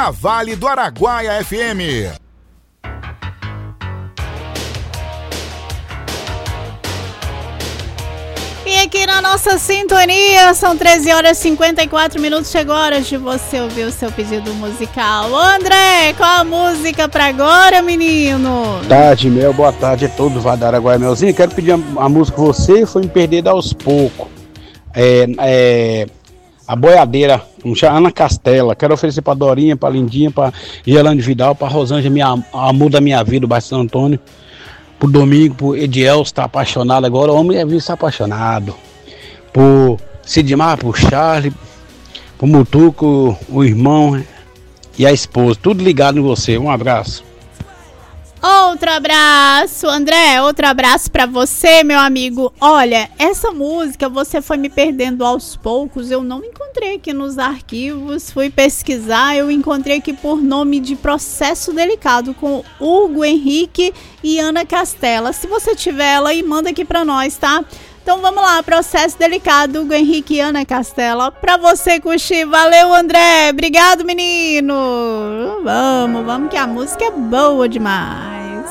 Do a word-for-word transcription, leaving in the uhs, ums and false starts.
na Vale do Araguaia F M. E aqui na nossa sintonia, são treze horas e cinquenta e quatro minutos, chegou a hora de você ouvir o seu pedido musical. Ô André, qual a música pra agora, menino? Boa tarde, Mel, boa tarde a todos, Vale do Araguaia, Melzinho. Quero pedir a, a música Você Foi Me Perder aos Poucos. É, é, a boiadeira, Ana Castela. Quero oferecer pra Dorinha, pra Lindinha, pra Gelane Vidal, pra Rosângela, minha, amor da minha vida, o bairro Santo Antônio. Por Domingo, por Ediel, está apaixonado agora, o homem é visto está apaixonado. Por Sidmar, por Charlie, por Mutuco, o irmão e a esposa, tudo ligado em você. Um abraço. Outro abraço, André, outro abraço pra você, meu amigo. Olha, essa música Você Foi Me Perdendo aos Poucos, eu não encontrei aqui nos arquivos, fui pesquisar, eu encontrei aqui por nome de Processo Delicado, com Hugo Henrique e Ana Castela. Se você tiver ela aí, manda aqui pra nós, tá? Então vamos lá, Processo Delicado, Hugo Henrique e Ana Castela, pra você curtir. Valeu, André, obrigado, menino. Vamos, vamos que a música é boa demais.